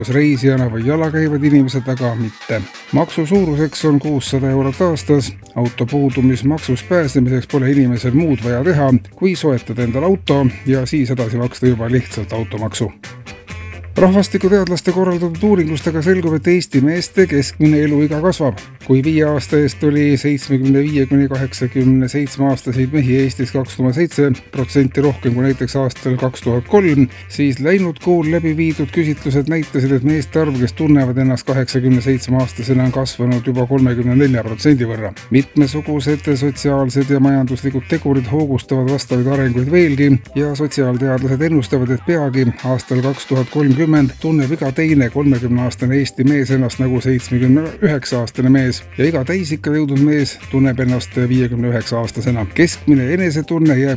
reisijana või jala käivad inimesed aga mitte. Maksu suuruseks on 600 eurot aastas. Auto puudumismaksust pääsemiseks pole inimesel muud vaja teha, kui soetada endal auto ja siis edasi maksta juba lihtsalt automaksu. Rahvastikuteadlaste korraldatud uuringustega selgub, et Eesti meeste keskmine eluiga kasvab. Kui 5 aasta eest oli 75–87 aastaseid mehi Eestis 2,7% rohkem kui näiteks aastal 2003, siis läinud kuul läbi viidud küsitlused näitasid, et meeste arv, kes tunnevad ennast 87 aastasena, on kasvanud juba 34% võrra. Mitmesugused sotsiaalsed ja majanduslikud tegurid hoogustavad vastavaid arenguid veelgi ja sotsiaalteadlased ennustavad, et peagi aastal 2030 tunneb iga teine 30-aastane Eesti mees ennast nagu 79-aastane mees ja iga täisikka jõudnud mees tunneb ennast 59-aastasena. Keskmine enesetunne jääb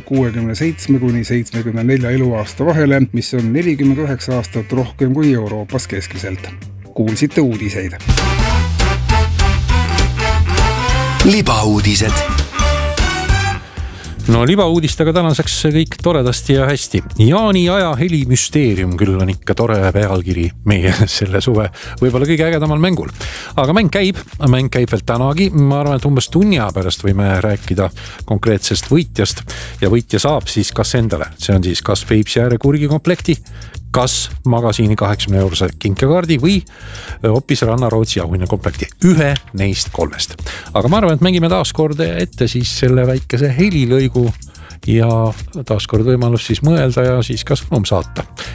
67–74 eluaasta vahele, mis on 49 aastat rohkem kui Euroopas keskmiselt. Kuulsite uudiseid. Libauudised. No libauudistega tänaseks kõik toredasti ja hästi. Jaani aja helimüsteerium küll on ikka tore pealkiri meie selle suve võib-olla kõige ägedamal mängul. Aga mäng käib veel tänagi. Ma arvan, et umbes tunni aja pärast võime rääkida konkreetsest võitjast ja võitja saab siis kas endale. See on siis kas Peipsi ääre kurgikomplekti, kas magasiini 80 eurose kinkekaardi või hoopis Rannarootsi auhinna komplekti. Ühe neist 3. Aga ma arvan, et mängime taaskord ette siis selle väikese helilõigu ja taaskord võimalus siis mõelda ja siis ka sõnum saata.